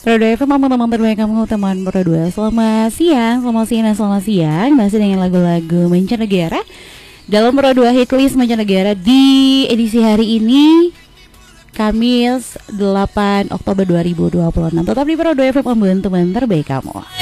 Pro 2 FM teman-teman terbaik kamu, teman Pro 2. Selamat siang dan selamat siang. Masih dengan lagu-lagu mancanegara dalam Pro 2 Hitlist mancanegara di edisi hari ini, Kamis 8 Oktober 2026. Tetap di Pro 2 FM teman terbaik kamu.